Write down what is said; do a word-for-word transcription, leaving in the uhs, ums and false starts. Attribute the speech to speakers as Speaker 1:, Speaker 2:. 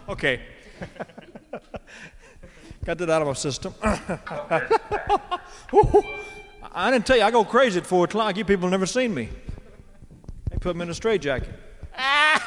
Speaker 1: Okay. Got that out of my system. I didn't tell you, I go crazy at four o'clock. You people never seen me. They put me in a straitjacket.